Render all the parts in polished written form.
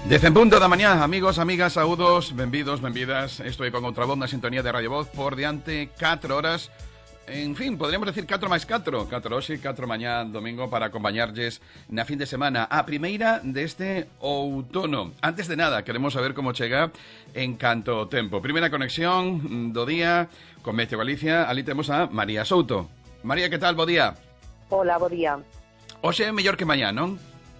Dez en punto da mañá, amigos, amigas, saúdos, benvidos, benvidas. Estou con outra voz na sintonía de Radio Voz por diante 4 horas. En fin, podríamos decir 4 máis 4. 4 hoxe, 4 mañá, domingo, para acompañarlles na fin de semana. A primeira deste outono. Antes de nada, queremos saber como chega en canto tempo. Primeira conexión do día con Meteo Galicia. Ali temos a María Souto. María, que tal? Bo día. Hola, bo día. Hoxe é mellor que mañá, non?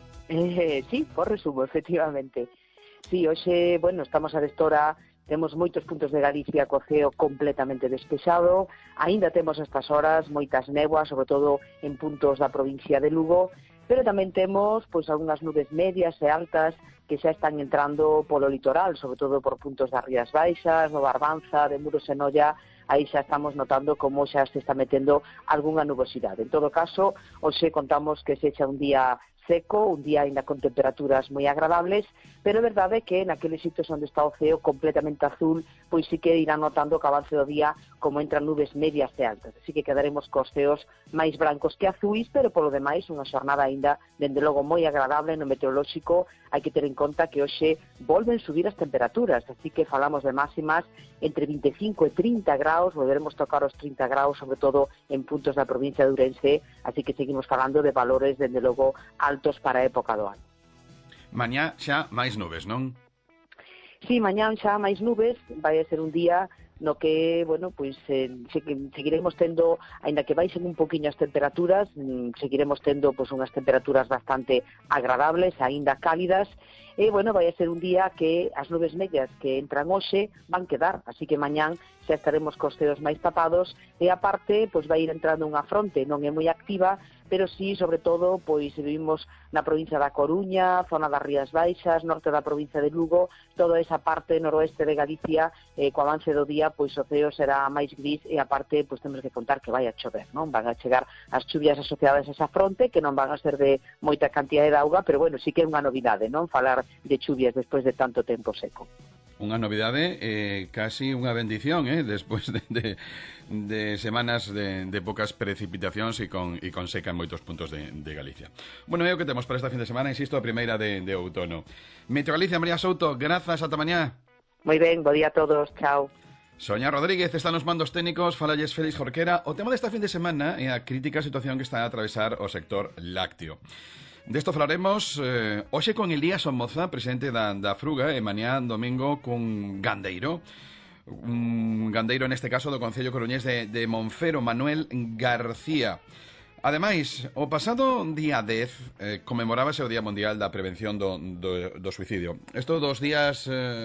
Sí, por resumo, efectivamente. Sí, hoxe, bueno, estamos a destora, temos moitos puntos de Galicia co ceo completamente despexado, aínda temos estas horas moitas néboas, sobre todo en puntos da provincia de Lugo, pero tamén temos pois algunhas nubes medias e altas que xa están entrando polo litoral, sobre todo por puntos das Rías Baixas, no Barbanza, de Muros e Noia. Aí xa estamos notando como xa se está metendo algunha nubosidade. En todo caso, hoxe contamos que sexa un día seco, un día ainda con temperaturas moi agradables, pero é verdade que naqueles sitios onde está o ceo completamente azul, pois sí que irán notando que avance do día como entran nubes medias e altas. Así que quedaremos cos ceos máis brancos que azuis, pero polo demais unha xornada ainda, dende logo, moi agradable no meteorolóxico. Hai que ter en conta que hoxe volven subir as temperaturas, así que falamos de máximas entre 25 e 30 graus, volveremos tocar os 30 graus, sobre todo en puntos da provincia de Ourense, así que seguimos falando de valores, dende logo, altos para a época do ano. Mañá xa máis nubes, non? Sí, mañán xa máis nubes, vai a ser un día no que, bueno, pois seguiremos tendo, aínda que baixen un poquinho as temperaturas, seguiremos tendo pois unhas temperaturas bastante agradables, aínda cálidas, e, bueno, vai a ser un día que as nubes medias que entran hoxe van quedar, así que mañán xa estaremos cos ceos máis tapados, e aparte, pois vai ir entrando unha fronte, non é moi activa, pero sí, sobre todo, pois vivimos na provincia da Coruña, zona das Rías Baixas, norte da provincia de Lugo, toda esa parte noroeste de Galicia, co avance do día, pois o ceo será máis gris e aparte, pois temos que contar que vai a chover, non? Van a chegar as chuvias asociadas a esa fronte, que non van a ser de moita cantidade de auga, pero bueno, sí que é unha novidade, non? Falar de chuvias despois de tanto tempo seco. Unha novidade, casi unha bendición, despois de semanas de poucas precipitacións e con seca en moitos puntos de Galicia. Bueno, é o que temos para esta fin de semana, insisto, a primeira de outono. Meteo Galicia, María Souto, grazas, ata mañá. Moi ben, bo día a todos, chao. Soña Rodríguez está nos mandos técnicos, falalles Félix Jorquera. O tema desta fin de semana é a crítica situación que está a atravesar o sector lácteo. Desto falaremos hoxe con Elías Somoza, presidente da Fruga, e mañá domingo con Gandeiro. Un gandeiro neste caso do Concello Coruñés de Monfero, Manuel García. Ademais, o pasado día 10 conmemorábase o Día Mundial da Prevención do Suicidio. Estos dos días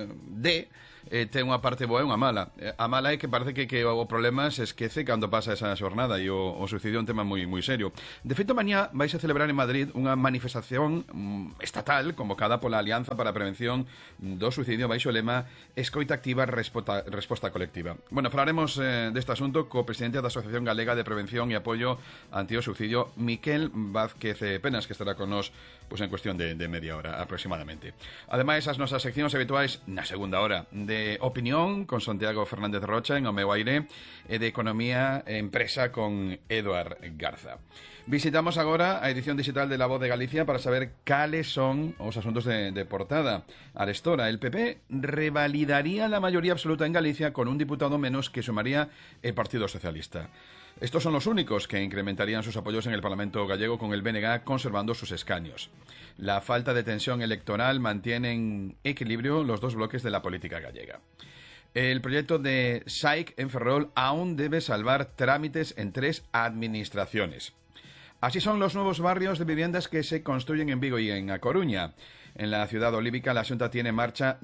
ten unha parte boa e unha mala. A mala é que parece que o problema se esquece cando pasa esa xornada e o suicidio é un tema moi serio. De feito, mañá vais a celebrar en Madrid unha manifestación estatal convocada pola Alianza para a Prevención do Suicidio baixo o lema Escoita Activa, Resposta Colectiva. Bueno, falaremos deste asunto co presidente da Asociación Galega de Prevención e Apoio ante o Suicidio, Miquel Vázquez Penas, que estará con nos pois en cuestión de media hora aproximadamente. Ademais, as nosas seccións habituais na segunda hora de opinión con Santiago Fernández Rocha en O Meu Aire e de economía e empresa con Eduard Garza. Visitamos agora a edición digital de La Voz de Galicia para saber cales son os asuntos de portada. Arestora, el PP revalidaría la mayoría absoluta en Galicia con un diputado menos que sumaría el Partido Socialista. Estos son los únicos que incrementarían sus apoyos en el Parlamento gallego, con el BNG conservando sus escaños. La falta de tensión electoral mantiene en equilibrio los dos bloques de la política gallega. El proyecto de SAIC en Ferrol aún debe salvar trámites en 3 administraciones. Así son los nuevos barrios de viviendas que se construyen en Vigo y en A Coruña. En la ciudad olívica, la Xunta tiene en marcha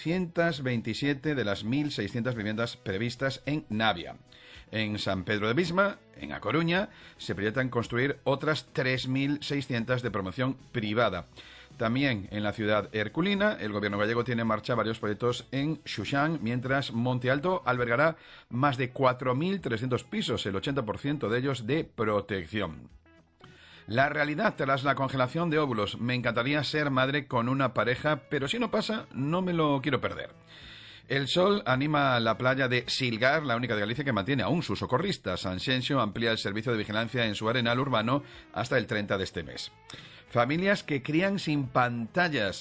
927 de las 1.600 viviendas previstas en Navia. En San Pedro de Bisma, en A Coruña, se proyectan construir otras 3.600 de promoción privada. También en la ciudad herculina, el gobierno gallego tiene en marcha varios proyectos en Xuxán, mientras Monte Alto albergará más de 4.300 pisos, el 80% de ellos de protección. La realidad tras la congelación de óvulos. Me encantaría ser madre con una pareja, pero si no pasa, no me lo quiero perder. El sol anima la playa de Silgar, la única de Galicia que mantiene aún sus socorristas. Sanxenxo amplía el servicio de vigilancia en su arenal urbano hasta el 30 de este mes. Familias que crían sin pantallas.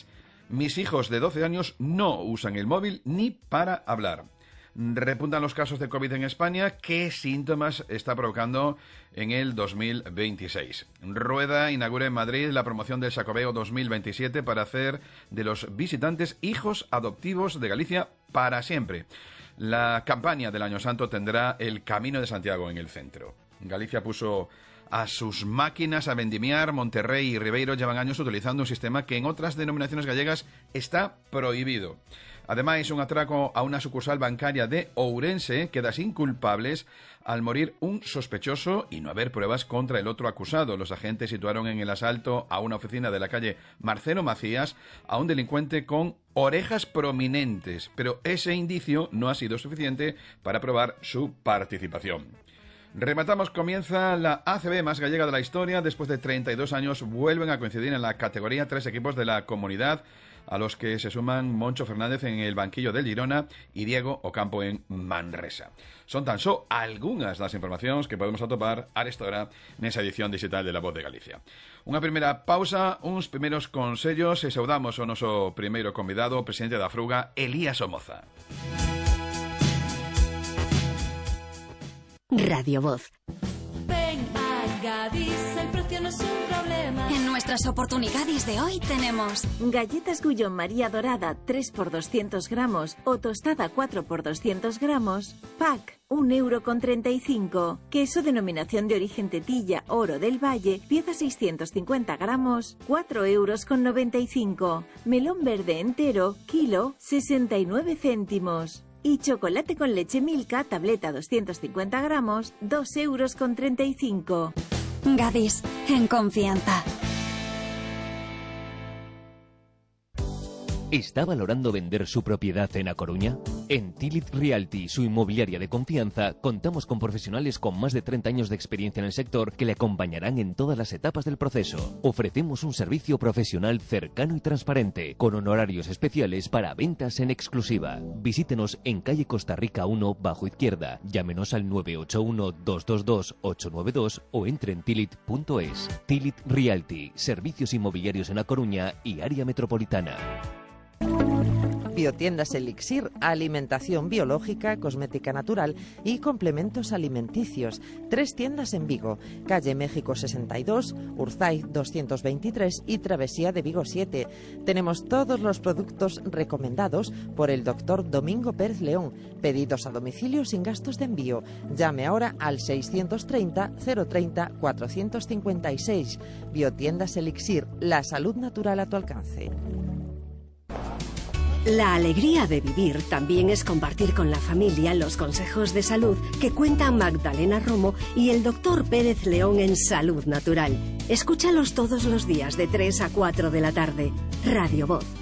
Mis hijos de 12 años no usan el móvil ni para hablar. Repuntan los casos de COVID en España. ¿Qué síntomas está provocando en el 2026? Rueda inaugura en Madrid la promoción del Xacobeo 2027 para hacer de los visitantes hijos adoptivos de Galicia para siempre. La campaña del Año Santo tendrá el Camino de Santiago en el centro. Galicia puso a sus máquinas a vendimiar. Monterrey y Ribeiro llevan años utilizando un sistema que en otras denominaciones gallegas está prohibido. Además, un atraco a una sucursal bancaria de Ourense queda sin culpables al morir un sospechoso y no haber pruebas contra el otro acusado. Los agentes situaron en el asalto a una oficina de la calle Marcelo Macías a un delincuente con orejas prominentes, pero ese indicio no ha sido suficiente para probar su participación. Rematamos, comienza la ACB más gallega de la historia. Después de 32 años vuelven a coincidir en la categoría 3 equipos de la comunidad, a los que se suman Moncho Fernández en el banquillo del Girona y Diego Ocampo en Manresa. Son tan só algunhas das informacións que podemos atopar a esta hora nesa edición digital de La Voz de Galicia. Unha primeira pausa, uns primeiros consellos e saudamos ao noso primeiro convidado, o presidente da Fruga, Elías Somoza. Radio Voz. Ven a Gadis, el precio no es un problema. En nuestras oportunidades de hoy tenemos galletas Gullón María Dorada 3 por 200 gramos o tostada 4 por 200 gramos, pack 1,35 €. Queso denominación de origen Tetilla, Oro del Valle, pieza 650 gramos, 4,95 €. Melón verde entero, kilo, 69 céntimos. Y chocolate con leche Milka, tableta 250 gramos, 2,35 €. Gadis, en confianza. ¿Está valorando vender su propiedad en A Coruña? En Tilit Realty, su inmobiliaria de confianza, contamos con profesionales con más de 30 años de experiencia en el sector que le acompañarán en todas las etapas del proceso. Ofrecemos un servicio profesional cercano y transparente, con honorarios especiales para ventas en exclusiva. Visítenos en calle Costa Rica 1, bajo izquierda. Llámenos al 981-222-892 o entre en tilit.es. Tilit Realty, servicios inmobiliarios en A Coruña y área metropolitana. Biotiendas Elixir, alimentación biológica, cosmética natural y complementos alimenticios. 3 tiendas en Vigo, calle México 62, Urzaiz 223 y Travesía de Vigo 7. Tenemos todos los productos recomendados por el doctor Domingo Pérez León. Pedidos a domicilio sin gastos de envío. Llame ahora al 630 030 456. Biotiendas Elixir, la salud natural a tu alcance. La alegría de vivir también es compartir con la familia los consejos de salud que cuentan Magdalena Romo y el doctor Pérez León en Salud Natural. Escúchalos todos los días de 3 a 4 de la tarde. Radio Voz.